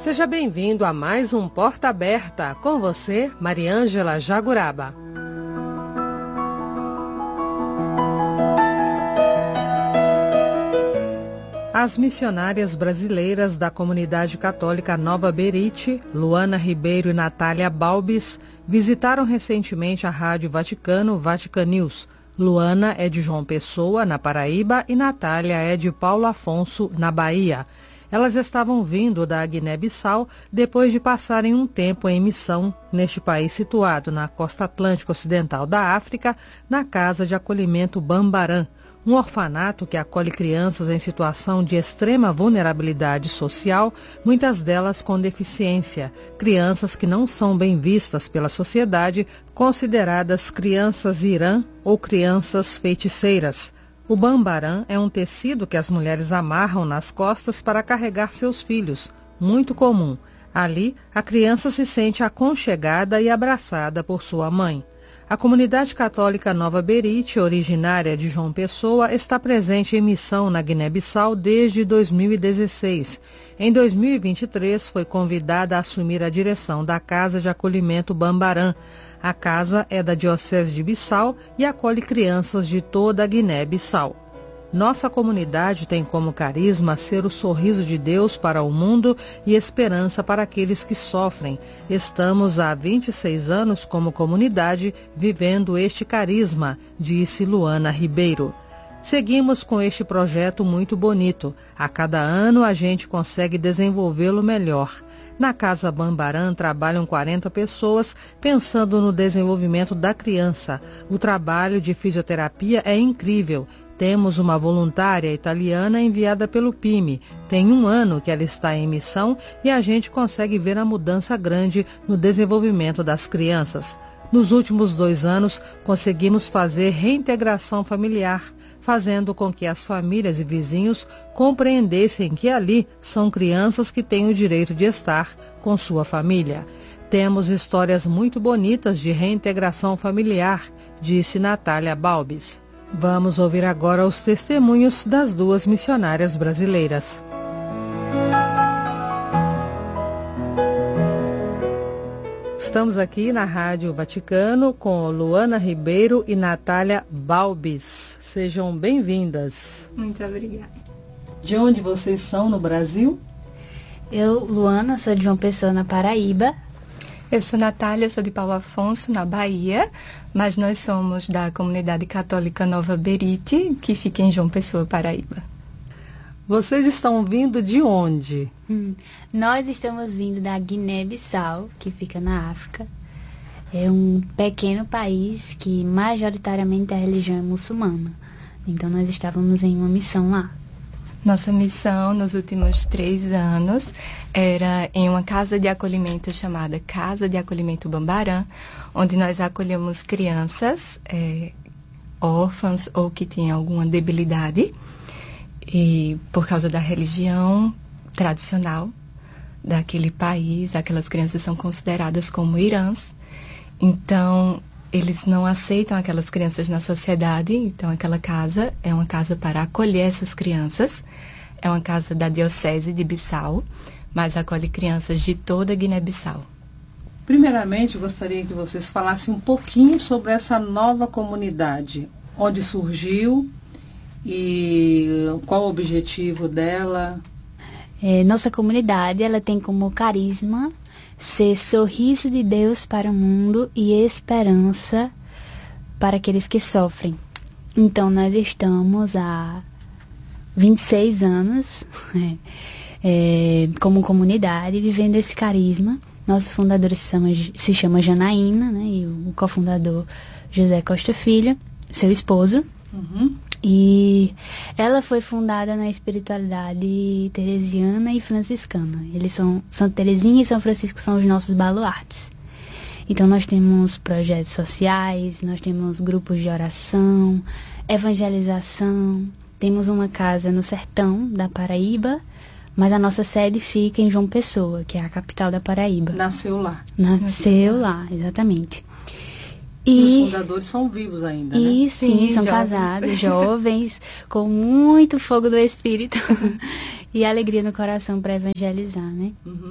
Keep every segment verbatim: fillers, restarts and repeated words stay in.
Seja bem-vindo a mais um Porta Aberta. Com você, Mariângela Jaguraba. As missionárias brasileiras da comunidade católica Nova Berite, Luana Ribeiro e Natália Balbis, visitaram recentemente a Rádio Vaticano, Vatican News. Luana é de João Pessoa, na Paraíba, e Natália é de Paulo Afonso, na Bahia. Elas estavam vindo da Guiné-Bissau depois de passarem um tempo em missão neste país situado na costa atlântica ocidental da África, na Casa de Acolhimento Bambarã, um orfanato que acolhe crianças em situação de extrema vulnerabilidade social, muitas delas com deficiência, crianças que não são bem vistas pela sociedade, consideradas crianças irã ou crianças feiticeiras. O bambarã é um tecido que as mulheres amarram nas costas para carregar seus filhos, muito comum. Ali, a criança se sente aconchegada e abraçada por sua mãe. A comunidade católica Nova Berite, originária de João Pessoa, está presente em missão na Guiné-Bissau desde dois mil e dezesseis. Em dois mil e vinte e três, foi convidada a assumir a direção da Casa de Acolhimento Bambarã. A casa é da Diocese de Bissau e acolhe crianças de toda a Guiné-Bissau. Nossa comunidade tem como carisma ser o sorriso de Deus para o mundo e esperança para aqueles que sofrem. Estamos há vinte e seis anos como comunidade vivendo este carisma, disse Luana Ribeiro. Seguimos com este projeto muito bonito. A cada ano a gente consegue desenvolvê-lo melhor. Na Casa Bambarã trabalham quarenta pessoas pensando no desenvolvimento da criança. O trabalho de fisioterapia é incrível. Temos uma voluntária italiana enviada pelo P I M. Tem um ano que ela está em missão e a gente consegue ver a mudança grande no desenvolvimento das crianças. Nos últimos dois anos, conseguimos fazer reintegração familiar, fazendo com que as famílias e vizinhos compreendessem que ali são crianças que têm o direito de estar com sua família. Temos histórias muito bonitas de reintegração familiar, disse Natália Balbis. Vamos ouvir agora os testemunhos das duas missionárias brasileiras. Estamos aqui na Rádio Vaticano com Luana Ribeiro e Natália Balbis. Sejam bem-vindas. Muito obrigada. De onde vocês são no Brasil? Eu, Luana, sou de João Pessoa, na Paraíba. Eu sou Natália, sou de Paulo Afonso, na Bahia, mas nós somos da comunidade católica Nova Berite, que fica em João Pessoa, Paraíba. Vocês estão vindo de onde? Hum, nós estamos vindo da Guiné-Bissau, que fica na África. É um pequeno país que majoritariamente a religião é muçulmana. Então nós estávamos em uma missão lá. Nossa missão nos últimos três anos era em uma casa de acolhimento chamada Casa de Acolhimento Bambarã, onde nós acolhemos crianças é, órfãs ou que tinham alguma debilidade. E por causa da religião tradicional daquele país, aquelas crianças são consideradas como irãs. Então, eles não aceitam aquelas crianças na sociedade. Então, aquela casa é uma casa para acolher essas crianças. É uma casa da Diocese de Bissau, mas acolhe crianças de toda a Guiné-Bissau. Primeiramente, gostaria que vocês falassem um pouquinho sobre essa nova comunidade. Onde surgiu e qual o objetivo dela? É, nossa comunidade ela tem como carisma ser sorriso de Deus para o mundo e esperança para aqueles que sofrem. Então, nós estamos há vinte e seis anos é, como comunidade vivendo esse carisma. Nossa fundadora se chama, se chama Janaína, né, e o cofundador José Costa Filho, seu esposo. Uhum. E ela foi fundada na espiritualidade teresiana e franciscana. Eles são, Santa Teresinha e São Francisco são os nossos baluartes. Então nós temos projetos sociais, nós temos grupos de oração, evangelização. Temos uma casa no sertão da Paraíba, mas a nossa sede fica em João Pessoa, que é a capital da Paraíba. Nasceu lá. Nasceu lá, exatamente. E os fundadores são vivos ainda, né? E sim, sim são jovens. casados, jovens, com muito fogo do espírito e alegria no coração para evangelizar, né? Uhum.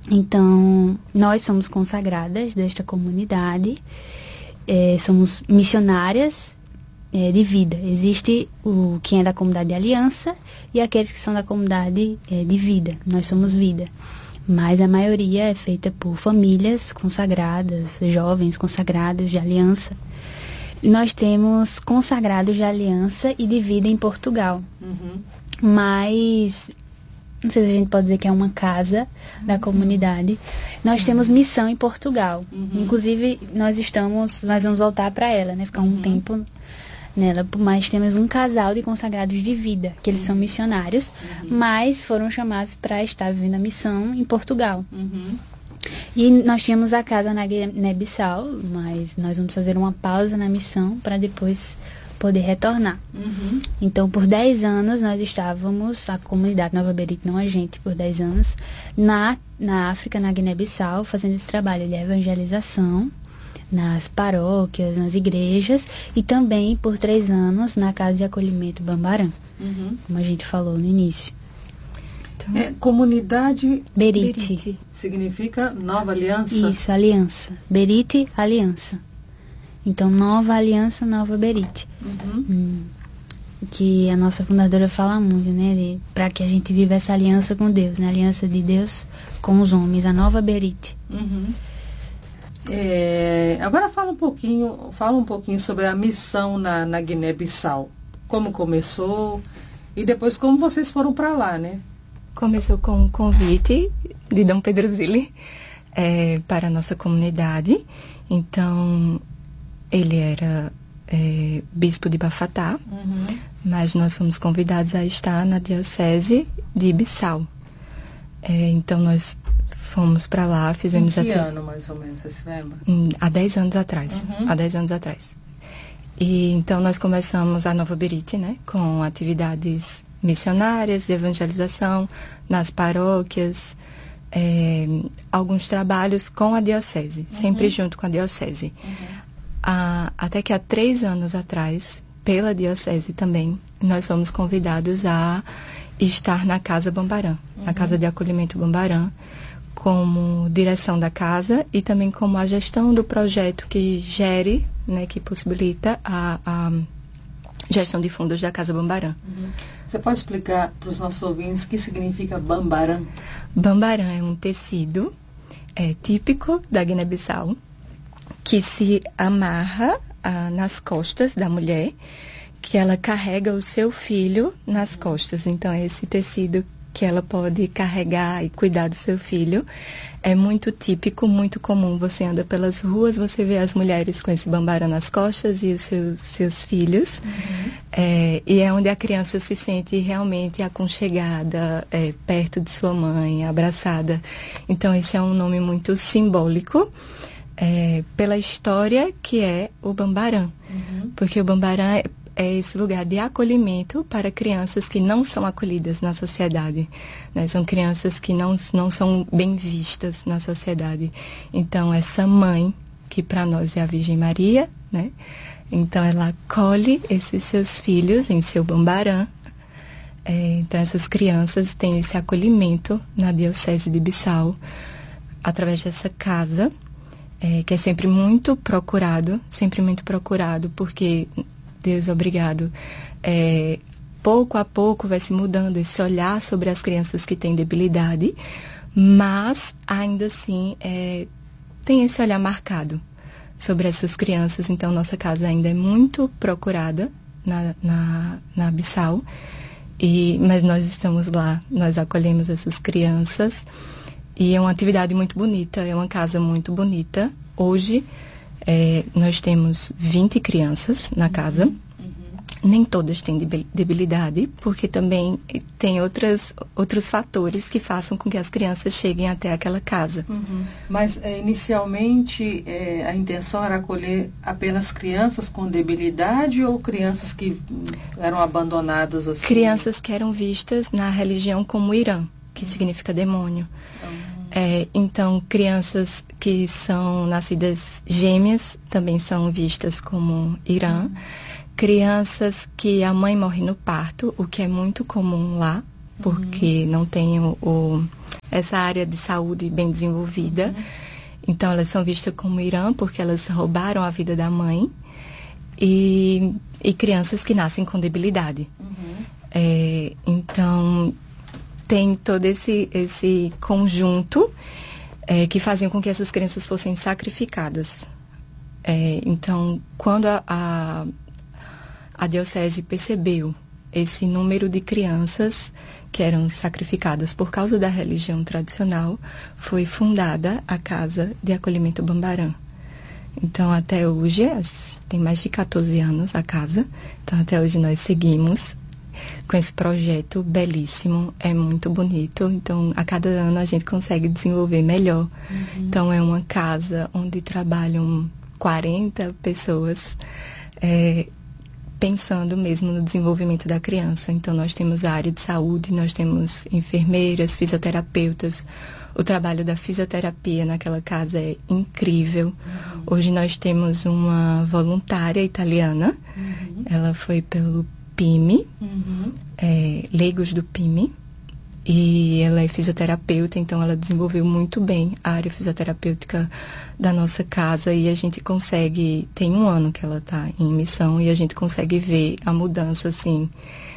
Então, nós somos consagradas desta comunidade, é, somos missionárias é, de vida. Existe o quem é da comunidade de aliança e aqueles que são da comunidade é, de vida. Nós somos vida. Mas a maioria é feita por famílias consagradas, jovens consagrados de aliança. Nós temos consagrados de aliança e de vida em Portugal. Uhum. Mas, não sei se a gente pode dizer que é uma casa uhum. da comunidade. Nós uhum. temos missão em Portugal. Uhum. Inclusive, nós estamos, nós vamos voltar para ela, né? Ficar um uhum. tempo nela. Mas temos um casal de consagrados de vida, que eles uhum. são missionários, uhum. mas foram chamados para estar vivendo a missão em Portugal. Uhum. E nós tínhamos a casa na Guiné-Bissau, mas nós vamos fazer uma pausa na missão para depois poder retornar. Uhum. Então, por dez anos, nós estávamos, a comunidade Nova Berite, não a gente, por dez anos, na, na África, na Guiné-Bissau, fazendo esse trabalho de evangelização nas paróquias, nas igrejas, e também por três anos na Casa de Acolhimento Bambarã, uhum. como a gente falou no início. Então, é, comunidade Berite. Berite significa Nova Aliança? Isso, aliança. Berite, aliança. Então, Nova Aliança, Nova Berite. Uhum. Hum, que a nossa fundadora fala muito, né? De, para que a gente viva essa aliança com Deus, né? A aliança de Deus com os homens, a Nova Berite. Uhum. É, agora fala um pouquinho, fala um pouquinho sobre a missão na, na Guiné-Bissau. Como começou e depois como vocês foram para lá, né? Começou com um convite de Dom Pedro Zilli é, para a nossa comunidade. Então, ele era é, bispo de Bafatá, uhum. mas nós fomos convidados a estar na diocese de Bissau. É, então, nós fomos para lá, fizemos... Em que até... ano, mais ou menos, você se lembra? Há dez anos atrás. Uhum. Há dez anos atrás. E então nós começamos a Nova Berite, né? Com atividades missionárias, de evangelização, nas paróquias, é, alguns trabalhos com a diocese, uhum. sempre junto com a diocese. Uhum. Ah, até que há três anos atrás, pela diocese também, nós fomos convidados a estar na Casa Bambarã, uhum. na Casa de Acolhimento Bambarã, como direção da casa e também como a gestão do projeto que gere, né, que possibilita a, a gestão de fundos da Casa Bambarã. Uhum. Você pode explicar para os nossos ouvintes o que significa Bambarã? Bambarã é um tecido é, típico da Guiné-Bissau que se amarra ah, nas costas da mulher, que ela carrega o seu filho nas uhum. costas. Então, é esse tecido que ela pode carregar e cuidar do seu filho. É muito típico, muito comum. Você anda pelas ruas, você vê as mulheres com esse bambarã nas costas e os seus, seus filhos. Uhum. É, e é onde a criança se sente realmente aconchegada, é, perto de sua mãe, abraçada. Então, esse é um nome muito simbólico, é, pela história que é o bambarã. Uhum. Porque o bambarã é é esse lugar de acolhimento para crianças que não são acolhidas na sociedade, né? São crianças que não, não são bem vistas na sociedade. Então, essa mãe, que para nós é a Virgem Maria, né? Então, ela acolhe esses seus filhos em seu bambarã. É, então, essas crianças têm esse acolhimento na Diocese de Bissau, através dessa casa, é, que é sempre muito procurado, sempre muito procurado, porque... Deus, obrigado. É, pouco a pouco vai se mudando esse olhar sobre as crianças que têm debilidade, mas ainda assim é, tem esse olhar marcado sobre essas crianças. Então, nossa casa ainda é muito procurada na, na, na Bissau, e, mas nós estamos lá, nós acolhemos essas crianças e é uma atividade muito bonita, é uma casa muito bonita. Hoje, É, nós temos vinte crianças na casa. Uhum. Nem todas têm debilidade, porque também tem outras, outros fatores que façam com que as crianças cheguem até aquela casa. Uhum. Mas, é, inicialmente, é, a intenção era acolher apenas crianças com debilidade ou crianças que eram abandonadas assim? Crianças que eram vistas na religião como Irã, que uhum. significa demônio. Uhum. É, então, crianças que são nascidas gêmeas também são vistas como Irã. Uhum. Crianças que a mãe morre no parto, o que é muito comum lá, porque uhum. não tem o, o essa área de saúde bem desenvolvida. Uhum. Então, elas são vistas como Irã porque elas roubaram a vida da mãe. E, e crianças que nascem com debilidade. Uhum. É, então, tem todo esse, esse conjunto é, que faziam com que essas crianças fossem sacrificadas. É, então, quando a, a, a diocese percebeu esse número de crianças que eram sacrificadas por causa da religião tradicional, foi fundada a Casa de Acolhimento Bambarã. Então, até hoje, tem mais de quatorze anos a casa, então até hoje nós seguimos com esse projeto belíssimo, é muito bonito, então a cada ano a gente consegue desenvolver melhor. Uhum. Então, é uma casa onde trabalham quarenta pessoas, é, pensando mesmo no desenvolvimento da criança. Então, nós temos a área de saúde, nós temos enfermeiras, fisioterapeutas. O trabalho da fisioterapia naquela casa é incrível. Uhum. Hoje nós temos uma voluntária italiana. Uhum. Ela foi pelo P I M I, uhum. é, leigos do P I M I. E ela é fisioterapeuta, então ela desenvolveu muito bem a área fisioterapêutica da nossa casa. E a gente consegue, tem um ano que ela está em missão, e a gente consegue ver a mudança, assim,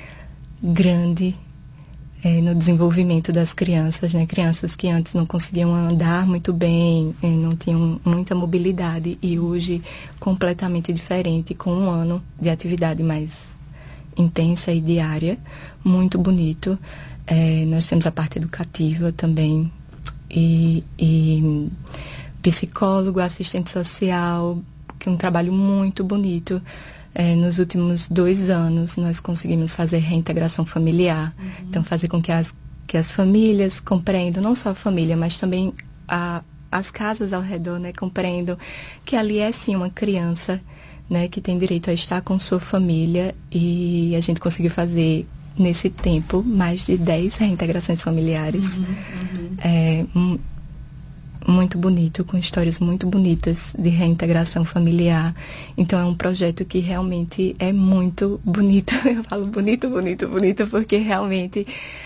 grande, É, no desenvolvimento das crianças, né? Crianças que antes não conseguiam andar muito bem, é, não tinham muita mobilidade, e hoje completamente diferente, com um ano de atividade mais intensa e diária, muito bonito. É, nós temos a parte educativa também, e, e psicólogo, assistente social, que é um trabalho muito bonito. É, nos últimos dois anos, nós conseguimos fazer reintegração familiar. Uhum. Então, fazer com que as, que as famílias compreendam, não só a família, mas também a, as casas ao redor, né, compreendam que ali é, sim, uma criança, né, que tem direito a estar com sua família. E a gente conseguiu fazer, nesse tempo, mais de dez reintegrações familiares. Uhum, uhum. É, um, muito bonito, com histórias muito bonitas de reintegração familiar. Então, é um projeto que realmente é muito bonito. Eu falo bonito, bonito, bonito, porque realmente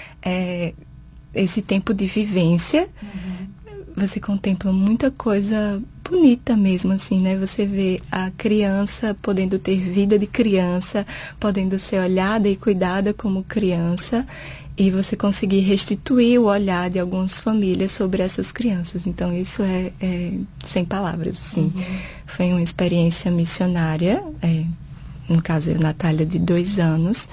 é, esse tempo de vivência, uhum. você contempla muita coisa bonita mesmo, assim, né? Você vê a criança podendo ter vida de criança, podendo ser olhada e cuidada como criança, e você conseguir restituir o olhar de algumas famílias sobre essas crianças. Então, isso é, é sem palavras, assim. Uhum. Foi uma experiência missionária, é, no caso, eu, Natália, de dois anos,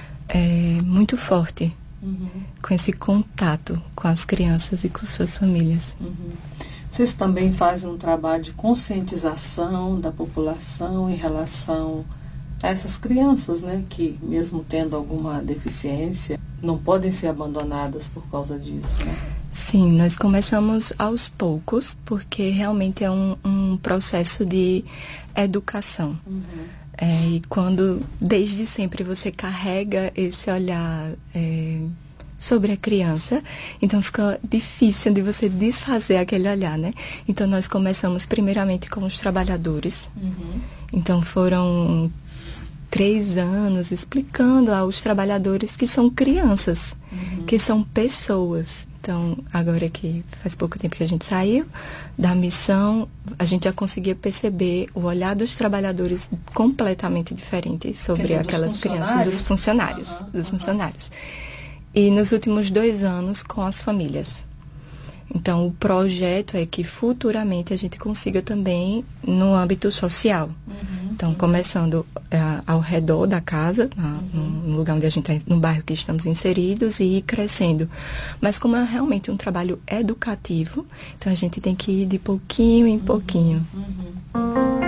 é, muito forte, uhum. com esse contato com as crianças e com suas famílias. Uhum. Vocês também fazem um trabalho de conscientização da população em relação a essas crianças, né, que mesmo tendo alguma deficiência, não podem ser abandonadas por causa disso, né? Sim, nós começamos aos poucos, porque realmente é um, um processo de educação. Uhum. É, e quando, desde sempre, você carrega esse olhar é, sobre a criança, então fica difícil de você desfazer aquele olhar, né? Então, nós começamos primeiramente com os trabalhadores. Uhum. Então, foram três anos explicando aos trabalhadores que são crianças, uhum. que são pessoas. Então, agora que faz pouco tempo que a gente saiu da missão, a gente já conseguia perceber o olhar dos trabalhadores completamente diferente sobre dizer, aquelas crianças, dos funcionários, uhum, dos uhum. funcionários. E nos últimos dois anos, com as famílias. Então, o projeto é que futuramente a gente consiga também no âmbito social. Uhum, então, uhum. começando uh, ao redor da casa, na, uhum. no lugar onde a gente está, no bairro que estamos inseridos, e ir crescendo. Mas como é realmente um trabalho educativo, então a gente tem que ir de pouquinho em pouquinho. Uhum, uhum.